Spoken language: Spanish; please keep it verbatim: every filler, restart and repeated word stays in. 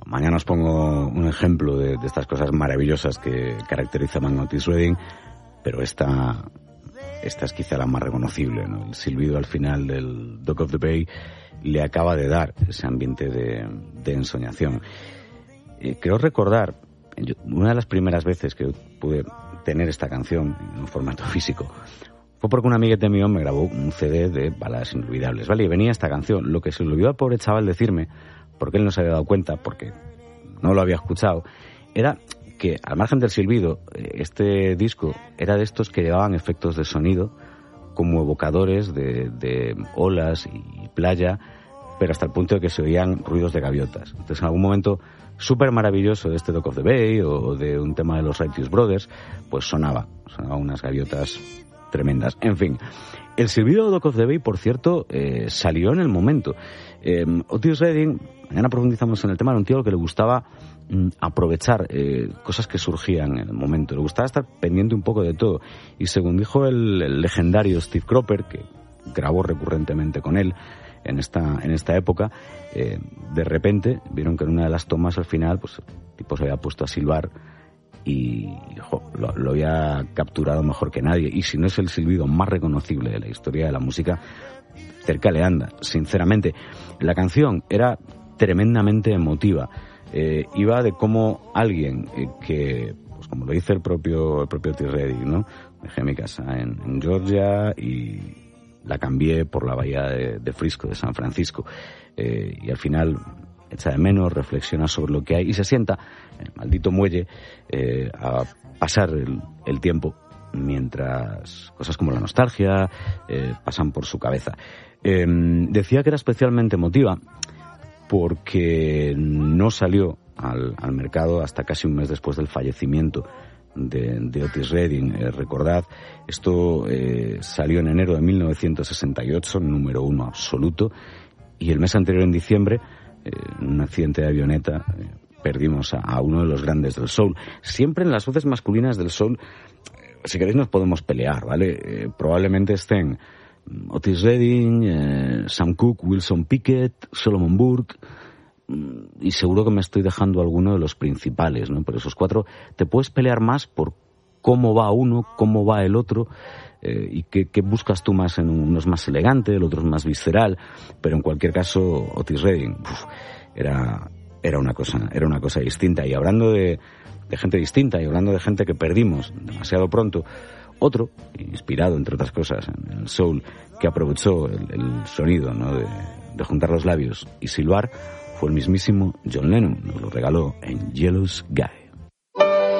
mañana os pongo un ejemplo de, de estas cosas maravillosas que caracterizaban a Otis Redding, pero esta, esta es quizá la más reconocible, ¿no? El silbido al final del Dock of the Bay le acaba de dar ese ambiente de, de ensoñación. Eh, creo recordar, yo, una de las primeras veces que pude tener esta canción en un formato físico fue porque un amiguete mío me grabó un C D de baladas inolvidables, ¿vale? Y venía esta canción. Lo que se le olvidó al pobre chaval decirme, porque él no se había dado cuenta, porque no lo había escuchado, era que, al margen del silbido, este disco era de estos que llevaban efectos de sonido como evocadores de, de olas y playa, pero hasta el punto de que se oían ruidos de gaviotas. Entonces, en algún momento súper maravilloso de este Dock of the Bay o de un tema de los Righteous Brothers, pues sonaba, sonaba unas gaviotas tremendas. En fin, el silbido de Dock of the Bay, por cierto, eh, salió en el momento. Eh, Otis Redding, mañana profundizamos en el tema, era un tío al que le gustaba mm, aprovechar eh, cosas que surgían en el momento. Le gustaba estar pendiente un poco de todo. Y según dijo el, el legendario Steve Cropper, que grabó recurrentemente con él en esta, en esta época, eh, de repente vieron que en una de las tomas al final, pues el tipo se había puesto a silbar y jo, lo, lo había capturado mejor que nadie. Y si no es el silbido más reconocible de la historia de la música, cerca le anda, sinceramente. La canción era tremendamente emotiva. Eh, iba de cómo alguien eh, que, pues como lo dice el propio el propio Otis Redding, ¿no? Dejé mi casa en, en Georgia y la cambié por la bahía de, de Frisco, de San Francisco. Eh, y al final echa de menos, reflexiona sobre lo que hay y se sienta en el maldito muelle eh, a pasar el, el tiempo mientras cosas como la nostalgia eh, pasan por su cabeza. Eh, decía que era especialmente emotiva porque no salió al, al mercado hasta casi un mes después del fallecimiento de, de Otis Redding. Eh, recordad, esto eh, salió en enero de mil novecientos sesenta y ocho, número uno absoluto, y el mes anterior, en diciembre, eh, en un accidente de avioneta, eh, perdimos a, a uno de los grandes del soul. Siempre en las voces masculinas del soul, eh, si queréis nos podemos pelear, ¿vale? Eh, probablemente estén Otis Redding, eh, Sam Cooke, Wilson Pickett, Solomon Burke, y seguro que me estoy dejando alguno de los principales, ¿no? Pero esos cuatro te puedes pelear más por cómo va uno, cómo va el otro, eh, y qué, qué buscas tú más. En uno es más elegante, el otro es más visceral, pero en cualquier caso Otis Redding uf, era era una cosa era una cosa distinta. Y hablando de, de gente distinta y hablando de gente que perdimos demasiado pronto, otro, inspirado entre otras cosas en el soul, que aprovechó el, el sonido, ¿no? de, de juntar los labios y silbar, fue el mismísimo John Lennon. Nos lo regaló en Yellow Guy.